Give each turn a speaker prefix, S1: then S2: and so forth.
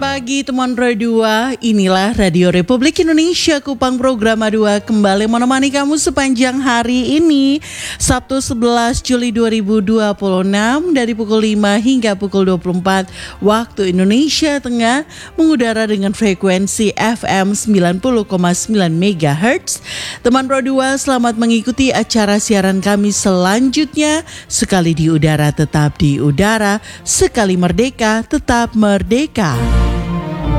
S1: pagi teman Radio 2, inilah Radio Republik Indonesia Kupang Programa 2 kembali menemani kamu sepanjang hari ini Sabtu 11 Juli 2026 dari pukul 5 hingga pukul 24 waktu Indonesia Tengah mengudara dengan frekuensi FM 90,9 MHz. Teman Radio 2, selamat mengikuti acara siaran kami selanjutnya. Sekali di udara tetap di udara, sekali merdeka tetap merdeka.